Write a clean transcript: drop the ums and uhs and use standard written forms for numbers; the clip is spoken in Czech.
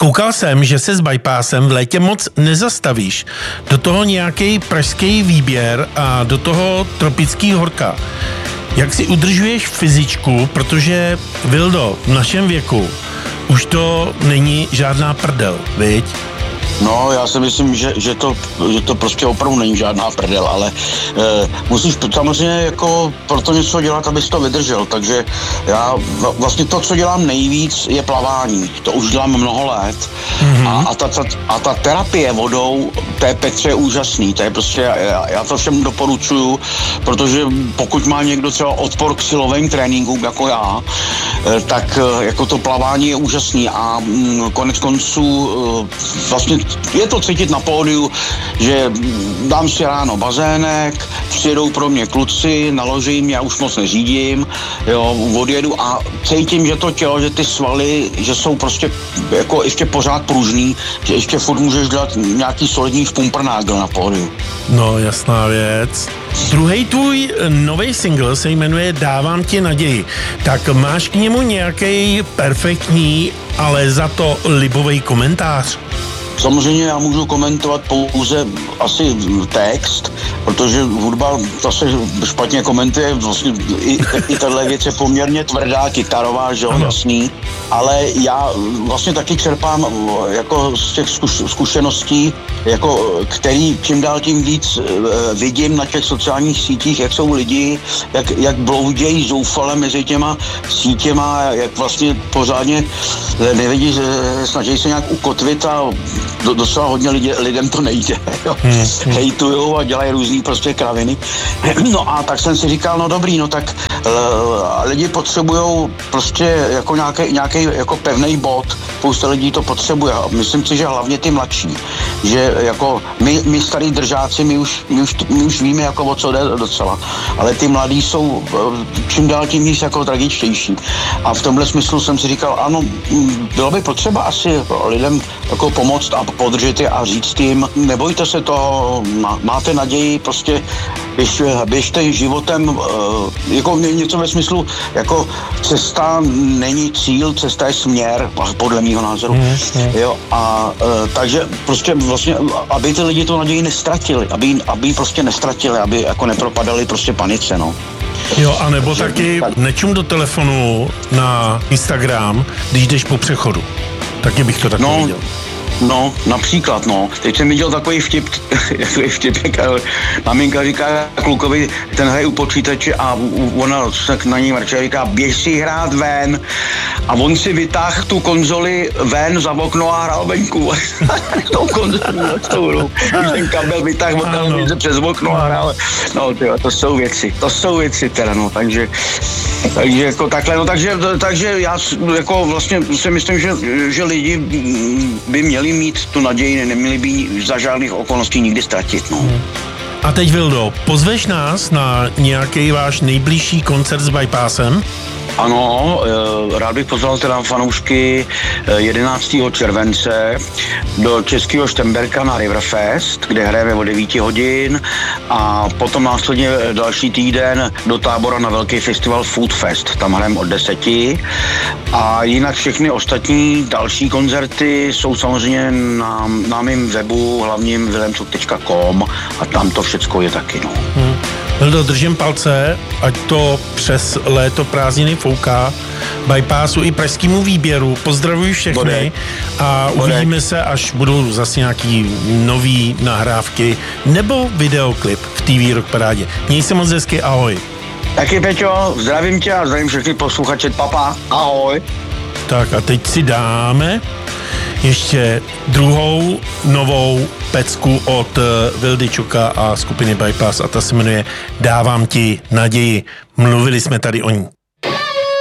Koukal jsem, že se s Bypassem v létě moc nezastavíš. Do toho nějaký pražský výběr a do toho tropický horka. Jak si udržuješ fyzičku, protože, Vildo, v našem věku už to není žádná prdel, viď? No, já si myslím, že to prostě opravdu není žádná prdel, ale musíš samozřejmě jako pro to něco dělat, abys to vydržel, takže já vlastně to, co dělám nejvíc, je plavání, to už dělám mnoho let a ta terapie vodou, to je Petře úžasný, to je prostě, já to všem doporučuju, protože pokud má někdo třeba odpor k silovým tréninkům, jako já, tak jako to plavání je úžasný a konec konců vlastně je to cítit na pódiu, že dám si ráno bazének, přijedou pro mě kluci, naložím, já už moc neřídím, jo, odjedu a cítím, že to tělo, že ty svaly, že jsou prostě jako ještě pořád pružný, že ještě furt můžeš dělat nějaký solidní špumprnágl na pódiu. No, jasná věc. Druhý tvůj nový single se jmenuje Dávám ti naději. Tak máš k němu nějaký perfektní, ale za to libový komentář? Samozřejmě já můžu komentovat pouze asi text, protože hudba to se špatně komentuje, vlastně i tahle věc je poměrně tvrdá, kytarová, že jo, jasný, ale já vlastně taky čerpám jako z těch zkušeností, jako který čím dál tím víc vidím na těch sociálních sítích, jak jsou lidi, jak bloudějí zoufale mezi těma sítěma, jak vlastně pořádně nevidí, snaží se nějak ukotvit a docela hodně lidem to nejde, jo. Hejtujou a dělají různý prostě kraviny. No a tak jsem si říkal, no dobrý, no tak lidi potřebujou prostě jako nějaký jako pevný bod, spousta lidí to potřebuje. Myslím si, že hlavně ty mladší, že jako my starý držáci, my už víme jako o co jde docela, ale ty mladí jsou čím dál tím víc jako tragičtější. A v tomhle smyslu jsem si říkal, ano, bylo by potřeba asi lidem jako pomoct a podržet je a říct jim, nebojte se toho, máte naději, prostě běžte životem, jako něco ve smyslu, jako cesta není cíl, cesta je směr, podle mýho názoru. Jo, a takže prostě vlastně, aby ty lidi tu naději nestratili, aby ji prostě nestratili, aby jako nepropadali prostě panice, no. Jo, a nebo taky nečum do telefonu na Instagram, když jdeš po přechodu. Taky bych to tak viděl. No, například, no. Teď jsem viděl takový vtip, jak maminka říká klukovi, ten hraje u počítače a ona tak na něj mrče říká, běž si hrát ven. A on si vytáhl tu konzoli ven za okno a hrál venku. Tou konzoli na stolu. Když ten kabel vytáhl přes okno a hrál. No, tyjo, to jsou věci teda, no, takže jako takhle, no, takže já jako vlastně si myslím, že lidi by měli mít tu naději, neměli by ji za žádných okolností nikdy ztratit, no. A teď, Vildo, pozveš nás na nějaký váš nejbližší koncert s Bypassem? Ano, rád bych pozval teda fanoušky 11. července do Českého Štemberka na Riverfest, kde hrajeme o 9 hodin a potom následně další týden do Tábora na velký festival Food Fest, tam hrajeme od 10 a jinak všechny ostatní další koncerty jsou samozřejmě na mém webu hlavním willemcuk.com a tam to všecko je taky, no. Vildo, držím palce, ať to přes léto prázdniny fouká, Bypassu i pražskému výběru. Pozdravuji všechny a uvidíme se, až budou zase nějaký nový nahrávky nebo videoklip v TV Rock Parádě. Měj se moc hezky, ahoj. Taky, Peťo, zdravím tě a zdravím všechny posluchače, papa, ahoj. Tak a teď si dáme ještě druhou novou pecku od Vildy Čuka a skupiny Bypass a ta se jmenuje Dávám ti naději. Mluvili jsme tady o ní.